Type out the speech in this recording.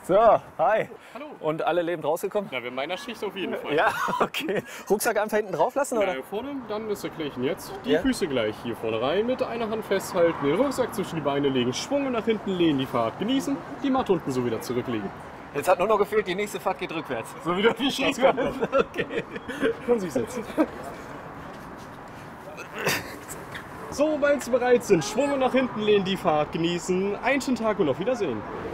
So, hi. Hallo. Und alle lebend rausgekommen? Na, in meiner Schicht auf jeden Fall. Ja, okay. Rucksack einfach hinten drauf lassen, oder? Hier vorne, dann ist erkläre ich Ihnen jetzt. Die Ja. Füße gleich hier vorne rein, mit einer Hand festhalten, den Rucksack zwischen die Beine legen, Schwung und nach hinten lehnen, die Fahrt genießen, die Matte unten so wieder zurücklegen. Jetzt hat nur noch gefehlt, die nächste Fahrt geht rückwärts. So wie du die Ski kommt noch. Okay. Können Sie sich setzen. So, weil Sie bereit sind, Schwung und nach hinten lehnen, die Fahrt genießen. Einen schönen Tag und auf Wiedersehen.